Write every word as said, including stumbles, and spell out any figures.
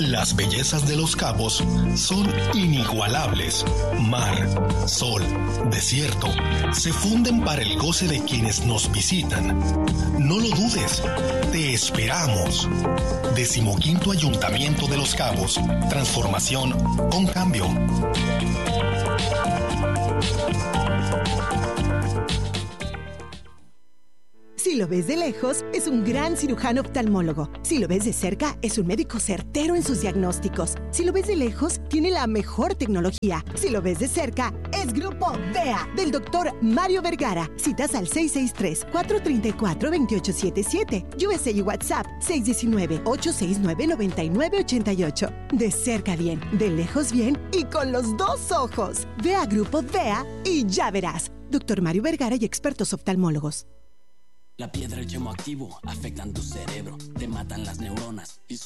Las bellezas de Los Cabos son inigualables. Mar, sol, desierto, se funden para el goce de quienes nos visitan. No lo dudes, te esperamos. Decimoquinto Ayuntamiento de Los Cabos. Transformación con cambio. Si lo ves de lejos, es un gran cirujano oftalmólogo. Si lo ves de cerca, es un médico certero en sus diagnósticos. Si lo ves de lejos, tiene la mejor tecnología. Si lo ves de cerca, es Grupo V E A, del doctor Mario Vergara. Citas al seis seis tres, cuatro tres cuatro, dos ocho siete siete. U S A y WhatsApp seis uno nueve, ocho seis nueve, nueve nueve ocho ocho. De cerca bien, de lejos bien y con los dos ojos. Ve a Grupo V E A y ya verás. doctor Mario Vergara y expertos oftalmólogos. La piedra y el yemo activo afectan tu cerebro, te matan las neuronas.